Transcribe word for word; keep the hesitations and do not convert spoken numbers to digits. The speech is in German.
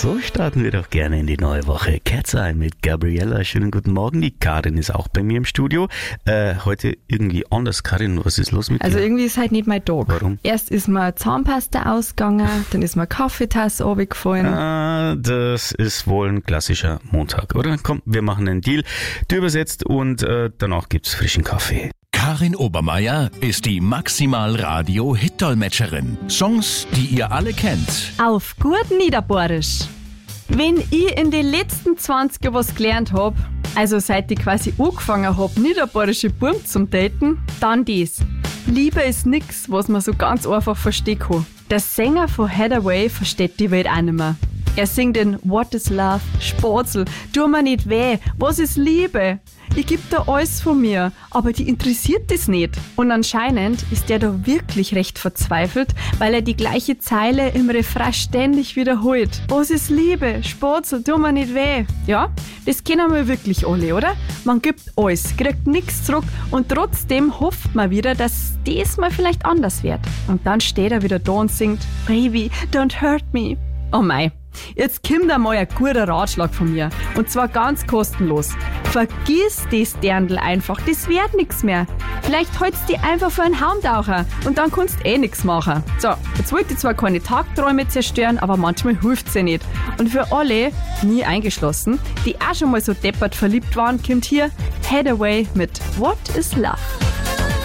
So starten wir doch gerne in die neue Woche. Cat's Eye mit Gabriella. Schönen guten Morgen. Die Karin ist auch bei mir im Studio. Äh, heute irgendwie anders. Karin, was ist los mit Also dir? irgendwie ist halt nicht mein Tag. Warum? Erst ist mir Zahnpasta ausgegangen, dann ist mir Kaffeetasse runtergefallen. Ah, das ist wohl ein klassischer Montag, oder? Komm, wir machen einen Deal. Du übersetzt und äh, danach gibt's frischen Kaffee. Karin Obermeier ist die Maximal-Radio-Hit-Dolmetscherin. Songs, die ihr alle kennt. Auf gut Niederbohrisch. Wenn ich in den letzten zwanzig Jahren was gelernt hab, also seit ich quasi angefangen hab, niederbohrische Burm zum Daten, dann das. Liebe ist nix, was man so ganz einfach verstehen kann. Der Sänger von Hathaway versteht die Welt auch nicht mehr. Er singt in What is Love, Spatzel, tu mir nicht weh, was ist Liebe? Ich geb da alles von mir, aber die interessiert das nicht. Und anscheinend ist der da wirklich recht verzweifelt, weil er die gleiche Zeile im Refrain ständig wiederholt. Was ist Liebe? Spatzel, tu mir nicht weh. Ja, das kennen wir wirklich alle, oder? Man gibt alles, kriegt nichts zurück und trotzdem hofft man wieder, dass das mal vielleicht anders wird. Und dann steht er wieder da und singt Baby, don't hurt me. Oh mei. Jetzt kommt einmal ein guter Ratschlag von mir. Und zwar ganz kostenlos. Vergiss das Dirndl einfach, das wird nix mehr. Vielleicht hältst du dich einfach für einen Haumtaucher und dann kannst du eh nix machen. So, jetzt wollte ich zwar keine Tagträume zerstören, aber manchmal hilft's ja nicht. Und für alle, nie eingeschlossen, die auch schon mal so deppert verliebt waren, kommt hier Hathaway mit What is Love?